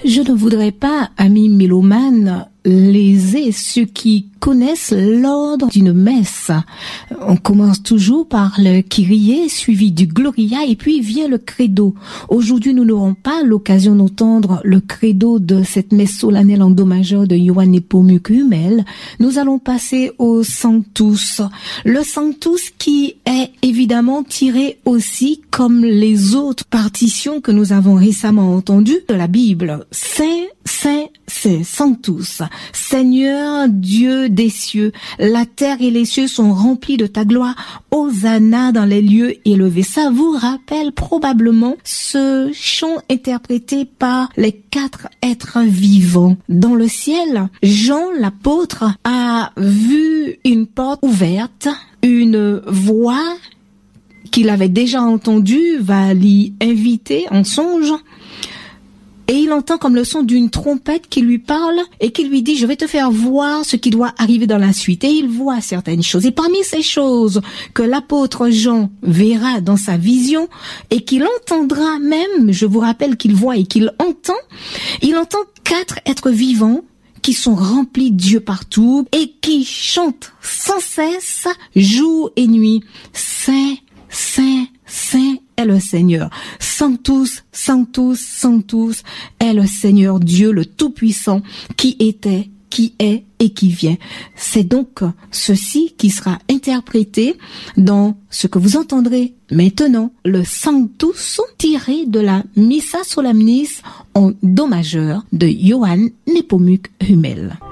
Je ne voudrais pas, amis mélomanes, léser ceux qui connaissent l'ordre d'une messe. On commence toujours par le Kyrie, suivi du Gloria, et puis vient le Credo. Aujourd'hui, nous n'aurons pas l'occasion d'entendre le Credo de cette messe solennelle en do majeur de Johann Nepomuk Hummel. Nous allons passer au Sanctus. Le Sanctus qui est évidemment tiré aussi, comme les autres partitions que nous avons récemment entendues de la Bible. Saint, Saint, c'est Sanctus. Seigneur Dieu des cieux, la terre et les cieux sont remplis de ta gloire. Hosanna dans les lieux élevés. Ça vous rappelle probablement ce chant interprété par les 4 êtres vivants. Dans le ciel, Jean l'apôtre a vu une porte ouverte, une voix qu'il avait déjà entendue va l'y inviter en songe. Et il entend comme le son d'une trompette qui lui parle et qui lui dit « Je vais te faire voir ce qui doit arriver dans la suite ». Et il voit certaines choses. Et parmi ces choses que l'apôtre Jean verra dans sa vision et qu'il entendra même, je vous rappelle qu'il voit et qu'il entend, il entend 4 êtres vivants qui sont remplis de Dieu partout et qui chantent sans cesse jour et nuit. Saint, Saint, Saint est le Seigneur. Sanctus, Sanctus, Sanctus est le Seigneur Dieu le Tout-Puissant qui était, qui est et qui vient. C'est donc ceci qui sera interprété dans ce que vous entendrez maintenant, le Sanctus tiré de la Missa Solemnis en do majeur de Johann Nepomuk Hummel.